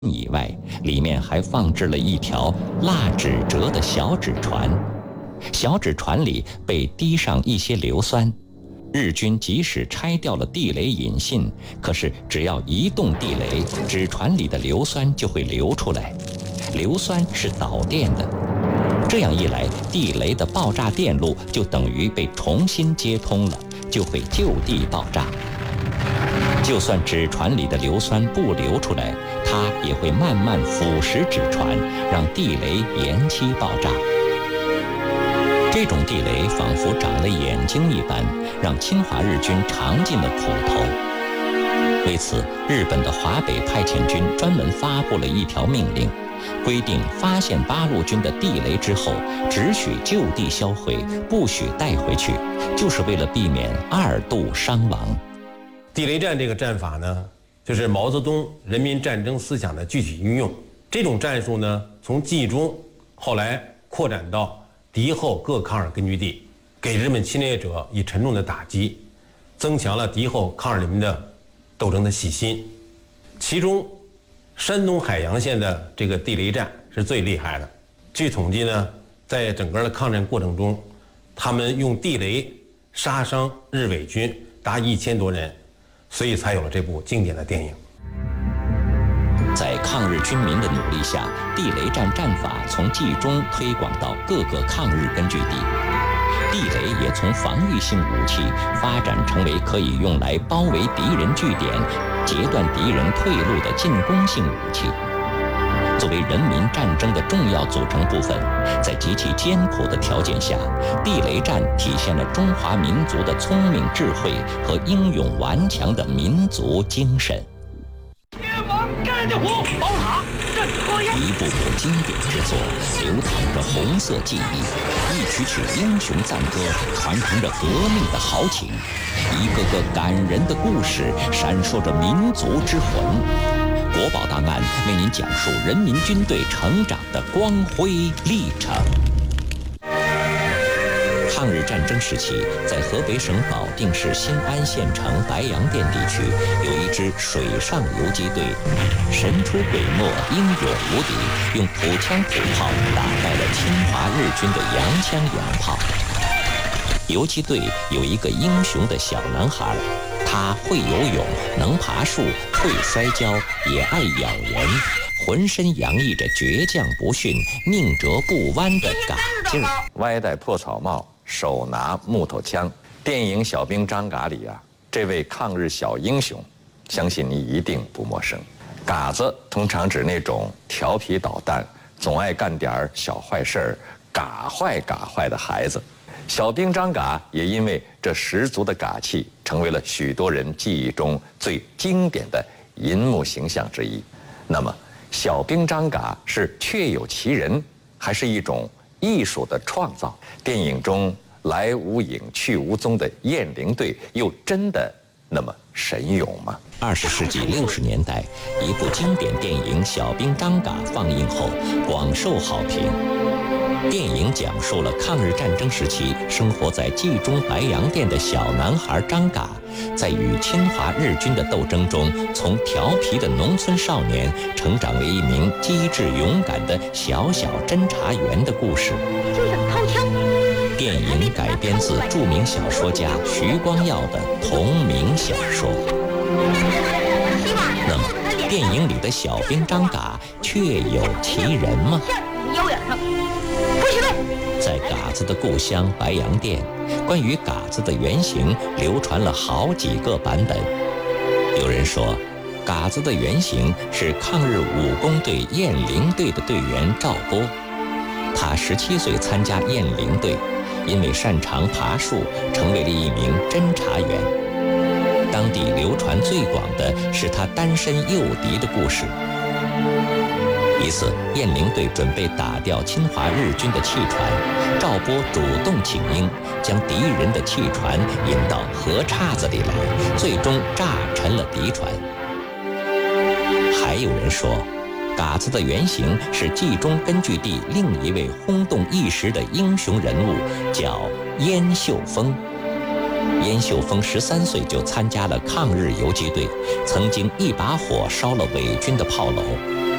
以外，里面还放置了一条蜡纸折的小纸船，小纸船里被滴上一些硫酸。日军即使拆掉了地雷引信，可是只要一动地雷，纸船里的硫酸就会流出来。硫酸是导电的，这样一来，地雷的爆炸电路就等于被重新接通了，就会就地爆炸。就算纸船里的硫酸不流出来，它也会慢慢腐蚀纸船，让地雷延期爆炸。这种地雷仿佛长了眼睛一般，让侵华日军尝尽了苦头。为此，日本的华北派遣军专门发布了一条命令，规定发现八路军的地雷之后，只许就地销毁，不许带回去，就是为了避免二度伤亡。 地雷战这个战法呢，就是毛泽东人民战争思想的具体运用。这种战术呢，从冀中后来扩展到敌后各抗日根据地，给日本侵略者以沉重的打击，增强了敌后抗日人民的斗争的信心。其中，山东海洋县的这个地雷战是最厉害的。据统计呢，在整个的抗战过程中，他们用地雷杀伤日伪军达1000多人。所以才有了这部经典的电影。 在抗日军民的努力下，地雷战战法从冀中推广到各个抗日根据地，地雷也从防御性武器发展成为可以用来包围敌人据点、截断敌人退路的进攻性武器。作为人民战争的重要组成部分，在极其艰苦的条件下，地雷战体现了中华民族的聪明智慧和英勇顽强的民族精神。 天王盖地虎，宝塔镇河妖。 一部部经典之作，流淌着红色记忆；一曲曲英雄赞歌，传承着革命的豪情；一个个感人的故事，闪烁着民族之魂。国宝档案为您讲述人民军队成长的光辉历程。抗日战争时期，在河北省保定市新安县城白洋淀地区，有一支水上游击队，神出鬼没，英勇无敌，用土枪土炮打败了侵华日军的洋枪洋炮。游击队有一个英雄的小男孩，他会游泳，能爬树，会摔跤，也爱咬人，浑身洋溢着倔强不驯、宁折不弯的嘎劲儿。 歪戴破草帽，手拿木头枪。电影《小兵张嘎》里啊，这位抗日小英雄，相信你一定不陌生。嘎子通常指那种调皮捣蛋、总爱干点小坏事儿、嘎坏的孩子。小兵张嘎也因为这十足的嘎气，成为了许多人记忆中最经典的银幕形象之一。那么，小兵张嘎是确有其人，还是一种艺术的创造？电影中来无影去无踪的雁翎队，又真的那么神勇吗 ？20世纪60年代，一部经典电影《小兵张嘎》放映后，广受好评。电影讲述了抗日战争时期生活在冀中白洋淀的小男孩张嘎，在与侵华日军的斗争中，从调皮的农村少年成长为一名机智勇敢的小侦察员的故事。电影改编自著名小说家徐光耀的同名小说。那么，电影里的小兵张嘎确有其人吗？在嘎子的故乡白洋淀，关于嘎子的原型流传了好几个版本。有人说，嘎子的原型是抗日武工队雁翎队的队员赵波。他17岁参加雁翎队，因为擅长爬树，成为了一名侦察员。当地流传最广的是他单身诱敌的故事。一次，雁翎队准备打掉侵华日军的汽船，赵波主动请缨，将敌人的汽船引到河岔子里来，最终炸沉了敌船。还有人说，嘎子的原型是冀中根据地另一位轰动一时的英雄人物，叫燕秀峰。燕秀峰13岁就参加了抗日游击队，曾经一把火烧了伪军的炮楼。